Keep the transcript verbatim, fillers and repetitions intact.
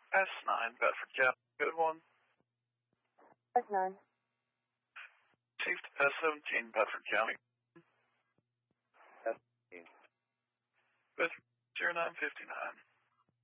S nine, Bedford County. Good one. S nine. Received S seventeen, Bedford County. S seventeen. Bedford zero nine fifty-nine.